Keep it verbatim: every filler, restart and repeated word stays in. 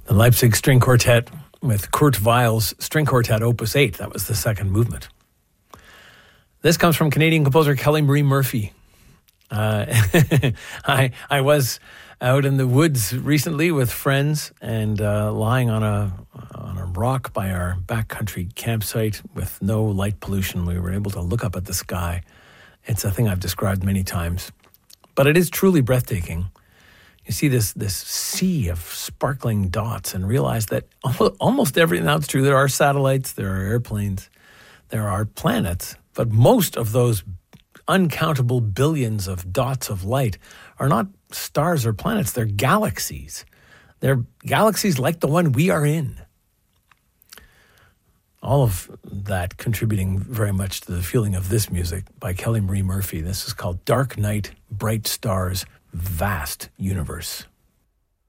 The Leipzig String Quartet with Kurt Weill's String Quartet Opus eight. That was the second movement. This comes from Canadian composer Kelly Marie Murphy. Uh, I I was out in the woods recently with friends and uh, lying on a on a rock by our backcountry campsite with no light pollution. We were able to look up at the sky. It's a thing I've described many times, but it is truly breathtaking. You see this this sea of sparkling dots and realize that almost everything, now it's true, there are satellites, there are airplanes, there are planets, but most of those uncountable billions of dots of light are not stars or planets, they're galaxies. They're galaxies like the one we are in. All of that contributing very much to the feeling of this music by Kelly Marie Murphy. This is called Dark Night, Bright Stars, Vast Universe.